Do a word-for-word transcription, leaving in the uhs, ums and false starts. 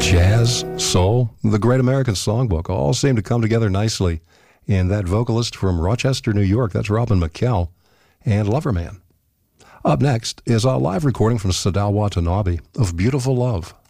Jazz, soul, the Great American Songbook all seem to come together nicely in that vocalist from Rochester, New York. That's Robin McKell and Loverman. Up next is a live recording from Sadao Watanabe of Beautiful Love.